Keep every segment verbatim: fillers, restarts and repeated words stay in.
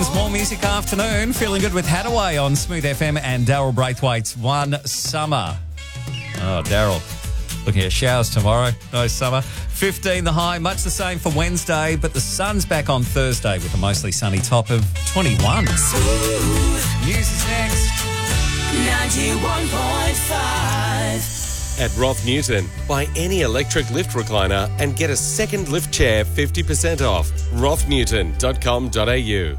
Seconds, more music afternoon. Feeling good with Hadaway on Smooth F M and Daryl Braithwaite's One Summer. Oh, Daryl. Looking at showers tomorrow. No summer. fifteen the high, much the same for Wednesday, but the sun's back on Thursday with a mostly sunny top of twenty-one. Smooth. News is next. ninety-one point five. At Roth Newton, buy any electric lift recliner and get a second lift chair fifty percent off. roth newton dot com dot a u.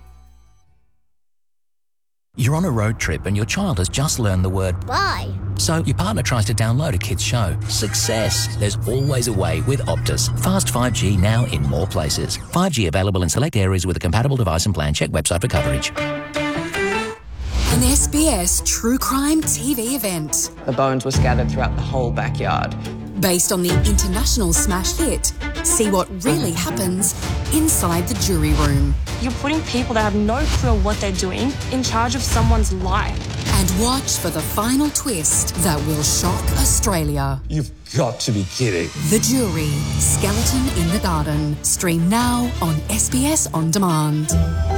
You're on a road trip and your child has just learned the word bye. So your partner tries to download a kid's show. Success. There's always a way with Optus. Fast five G now in more places. five G available in select areas with a compatible device and plan. Check website for coverage. An S B S true crime T V event. The bones were scattered throughout the whole backyard. Based on the international smash hit, see what really happens inside the jury room. You're putting people that have no clue what they're doing in charge of someone's life. And watch for the final twist that will shock Australia. You've got to be kidding. The Jury, Skeleton in the Garden. Stream now on S B S On Demand.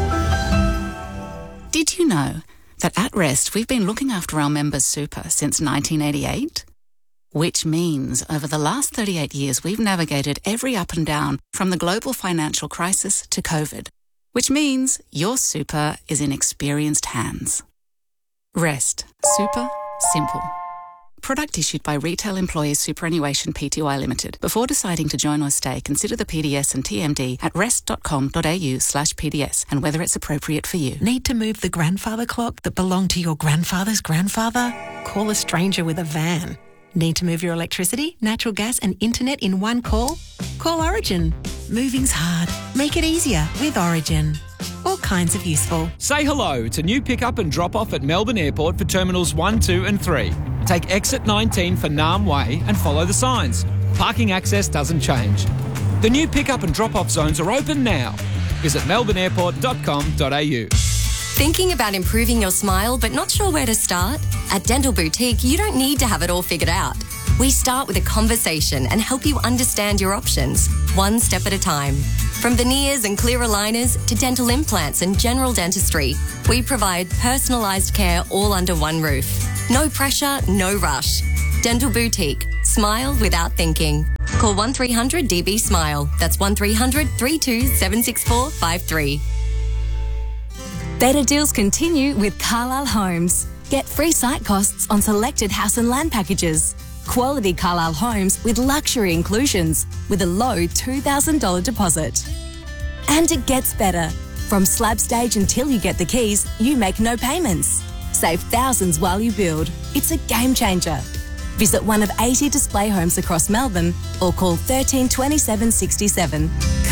Did you know that at Rest we've been looking after our members' super since nineteen eighty-eight? Which means over the last thirty-eight years we've navigated every up and down from the global financial crisis to COVID. Which means your super is in experienced hands. Rest. Super. Simple. Product issued by Retail Employees Superannuation Pty Limited. Before deciding to join or stay, consider the P D S and T M D at rest dot com dot a u slash P D S and whether it's appropriate for you. Need to move the grandfather clock that belonged to your grandfather's grandfather? Call a stranger with a van. Need to move your electricity, natural gas and internet in one call? Call Origin. Moving's hard. Make it easier with Origin. All kinds of useful. Say hello to new pick-up and drop-off at Melbourne Airport for Terminals one, two and three. Take exit nineteen for Naarm Way and follow the signs. Parking access doesn't change. The new pick-up and drop-off zones are open now. Visit melbourne airport dot com dot a u. Thinking about improving your smile but not sure where to start? At Dental Boutique, you don't need to have it all figured out. We start with a conversation and help you understand your options, one step at a time. From veneers and clear aligners to dental implants and general dentistry, we provide personalised care all under one roof. No pressure, no rush. Dental Boutique. Smile without thinking. Call one three hundred D B SMILE. That's one three hundred, three two seven six four five three. Better deals continue with Carlisle Homes. Get free site costs on selected house and land packages. Quality Carlisle Homes with luxury inclusions with a low two thousand dollars deposit. And it gets better. From slab stage until you get the keys, you make no payments. Save thousands while you build. It's a game changer. Visit one of eighty display homes across Melbourne or call thirteen twenty-seven sixty-seven.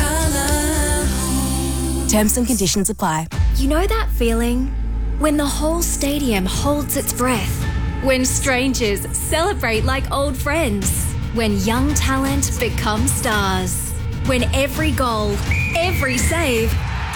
Terms and conditions apply. You know that feeling? When the whole stadium holds its breath. When strangers celebrate like old friends. When young talent becomes stars. When every goal, every save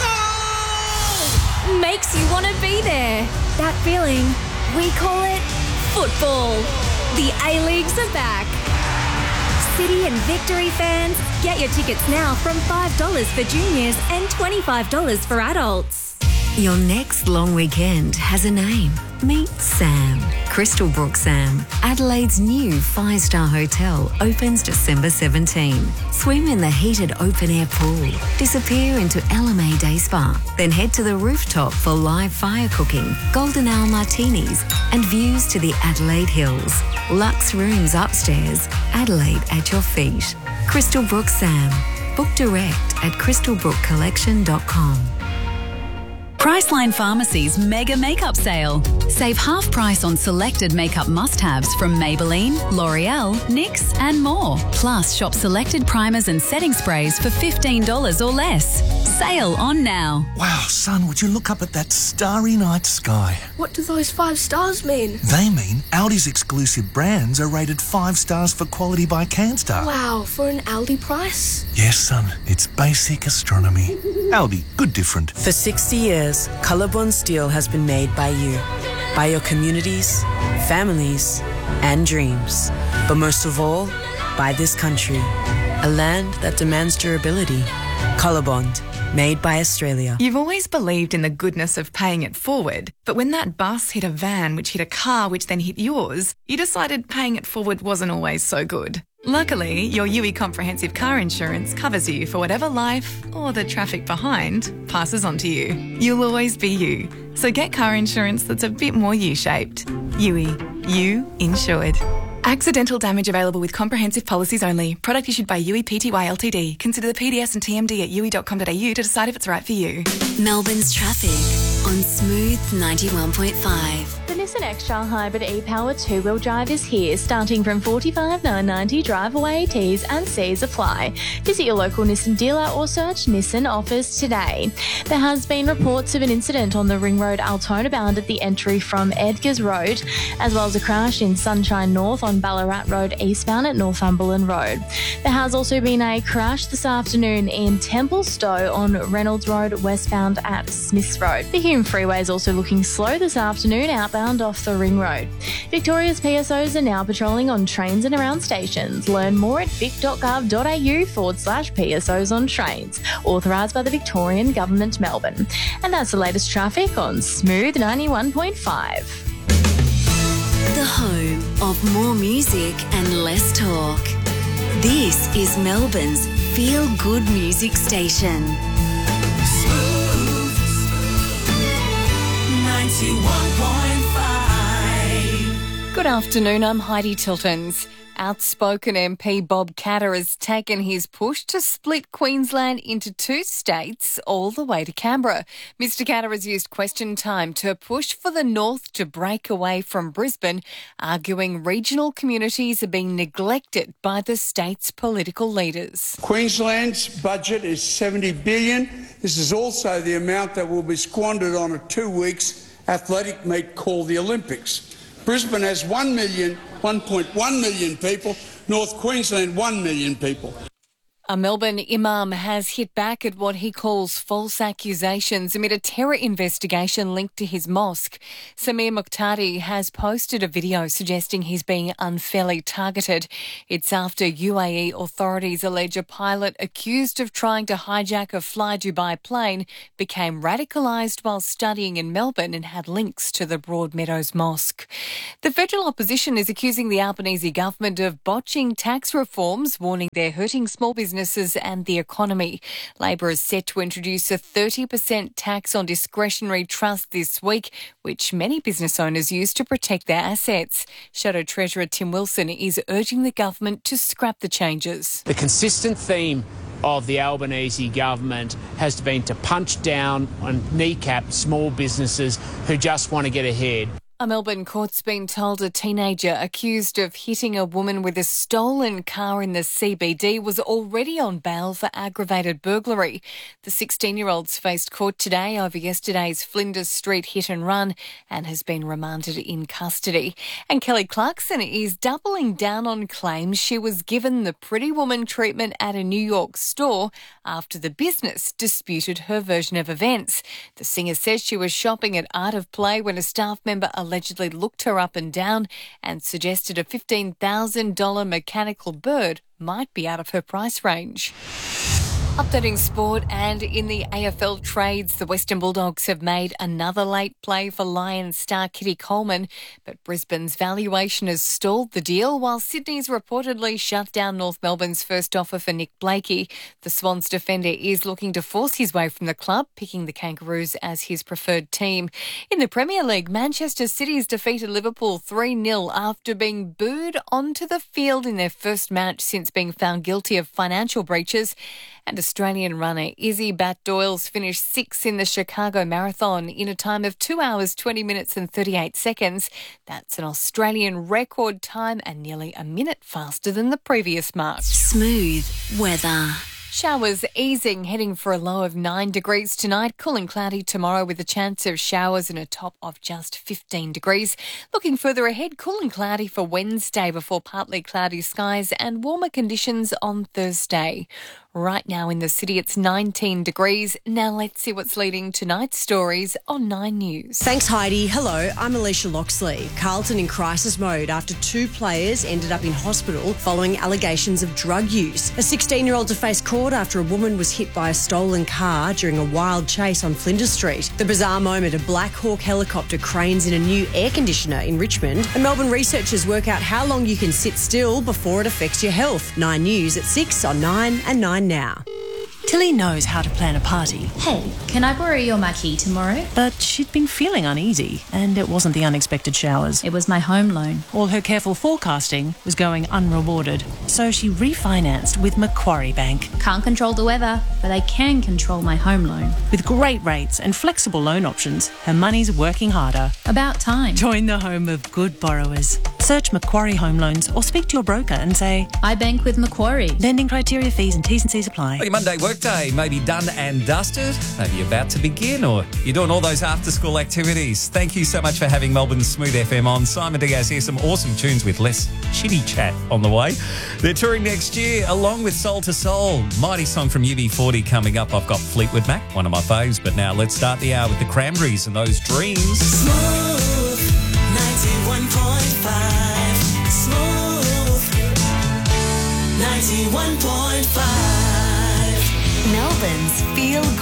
goal! Makes you want to be there. That feeling, we call it football. The A-Leagues are back. City and Victory fans, get your tickets now from five dollars for juniors and twenty-five dollars for adults. Your next long weekend has a name. Meet Sam. Crystal Brook Sam. Adelaide's new five-star hotel opens December seventeenth. Swim in the heated open-air pool. Disappear into L M A Day Spa. Then head to the rooftop for live fire cooking, golden hour martinis, and views to the Adelaide Hills. Luxe rooms upstairs. Adelaide at your feet. Crystal Brook Sam. Book direct at crystal brook collection dot com. Priceline Pharmacy's Mega Makeup Sale. Save half price on selected makeup must-haves from Maybelline, L'Oreal, N Y X and more. Plus, shop selected primers and setting sprays for fifteen dollars or less. Sale on now. Wow, son, would you look up at that starry night sky? What do those five stars mean? They mean Aldi's exclusive brands are rated five stars for quality by Canstar. Wow, for an Aldi price? Yes, son, it's basic astronomy. Aldi, good different. For sixty years, Colorbond Steel has been made by you, by your communities, families, and dreams. But most of all, by this country, a land that demands durability. Colorbond, Made by Australia. You've always believed in the goodness of paying it forward, but when that bus hit a van which hit a car which then hit yours, you decided paying it forward wasn't always so good. Luckily, your U I Comprehensive Car Insurance covers you for whatever life, or the traffic behind, passes on to you. You'll always be you. So get car insurance that's a bit more U-shaped. U I. You insured. Accidental damage available with comprehensive policies only. Product issued by U I Pty Ltd. Consider the P D S and T M D at u i dot com dot a u to decide if it's right for you. Melbourne's traffic on Smooth ninety-one point five. The Nissan X-Trail Hybrid e-Power two-wheel drive is here, starting from forty-five thousand nine hundred ninety. Drive away, T's and C's apply. Visit your local Nissan dealer or search Nissan offers today. There has been reports of an incident on the Ring Road Altona bound at the entry from Edgars Road, as well as a crash in Sunshine North on Ballarat Road eastbound at Northumberland Road. There has also been a crash this afternoon in Templestowe on Reynolds Road westbound at Smiths Road. The Hume Freeway is also looking slow this afternoon outbound off the Ring Road. Victoria's P S Os are now patrolling on trains and around stations. Learn more at vic.gov.au forward slash PSOs on trains. Authorised by the Victorian Government, Melbourne. And that's the latest traffic on Smooth ninety-one point five. The home of more music and less talk. This is Melbourne's feel-good music station. Smooth ninety-one point five. Good afternoon, I'm Heidi Tiltons. Outspoken M P Bob Katter has taken his push to split Queensland into two states all the way to Canberra. Mister Katter has used question time to push for the North to break away from Brisbane, arguing regional communities are being neglected by the state's political leaders. Queensland's budget is seventy billion dollars. This is also the amount that will be squandered on a two weeks athletic meet called the Olympics. Brisbane has one million, one point one million people, North Queensland one million people. A Melbourne imam has hit back at what he calls false accusations amid a terror investigation linked to his mosque. Samir Muqtadi has posted a video suggesting he's being unfairly targeted. It's after U A E authorities allege a pilot accused of trying to hijack a Fly Dubai plane became radicalised while studying in Melbourne and had links to the Broadmeadows Mosque. The federal opposition is accusing the Albanese government of botching tax reforms, warning they're hurting small businesses and the economy. Labor is set to introduce a thirty percent tax on discretionary trust this week, which many business owners use to protect their assets. Shadow Treasurer Tim Wilson is urging the government to scrap the changes. The consistent theme of the Albanese government has been to punch down and kneecap small businesses who just want to get ahead. A Melbourne court's been told a teenager accused of hitting a woman with a stolen car in the C B D was already on bail for aggravated burglary. The sixteen-year-old's faced court today over yesterday's Flinders Street hit and run and has been remanded in custody. And Kelly Clarkson is doubling down on claims she was given the Pretty Woman treatment at a New York store after the business disputed her version of events. The singer says she was shopping at Art of Play when a staff member allegedly looked her up and down and suggested a fifteen thousand dollars mechanical bird might be out of her price range. Updating sport, and in the A F L trades, the Western Bulldogs have made another late play for Lions star Kitty Coleman, but Brisbane's valuation has stalled the deal while Sydney's reportedly shut down North Melbourne's first offer for Nick Blakey. The Swans defender is looking to force his way from the club, picking the Kangaroos as his preferred team. In the Premier League, Manchester City's defeated Liverpool three nil after being booed onto the field in their first match since being found guilty of financial breaches. And Australian runner Izzy Bat-Doyle's finished sixth in the Chicago Marathon in a time of two hours, twenty minutes and thirty-eight seconds. That's an Australian record time and nearly a minute faster than the previous mark. Smooth weather. Showers easing, heading for a low of nine degrees tonight. Cool and cloudy tomorrow with a chance of showers and a top of just fifteen degrees. Looking further ahead, cool and cloudy for Wednesday before partly cloudy skies and warmer conditions on Thursday. Right now in the city, it's nineteen degrees. Now let's see what's leading tonight's stories on Nine News. Thanks, Heidi. Hello, I'm Alicia Loxley. Carlton in crisis mode after two players ended up in hospital following allegations of drug use. A sixteen-year-old to face court after a woman was hit by a stolen car during a wild chase on Flinders Street. The bizarre moment, a Black Hawk helicopter cranes in a new air conditioner in Richmond. And Melbourne researchers work out how long you can sit still before it affects your health. Nine News at six on Nine and Nine now. Tilly knows how to plan a party. Hey, can I borrow your marquee tomorrow? But she'd been feeling uneasy, and it wasn't the unexpected showers. It was my home loan. All her careful forecasting was going unrewarded, so she refinanced with Macquarie Bank. Can't control the weather, but I can control my home loan. With great rates and flexible loan options, her money's working harder. About time. Join the home of good borrowers. Search Macquarie Home Loans or speak to your broker and say, I bank with Macquarie. Lending criteria, fees and T's and C's apply. Well, your Monday workday may be done and dusted, maybe about to begin, or you're doing all those after-school activities. Thank you so much for having Melbourne's Smooth F M on. Simon Diaz here, some awesome tunes with less chitty chat on the way. They're touring next year along with Soul to Soul. Mighty song from U B forty coming up. I've got Fleetwood Mac, one of my faves, but now let's start the hour with the Cranberries and those dreams. Smooth ninety-one point five. Smooth ninety-one point five. Melbourne's Feel Good.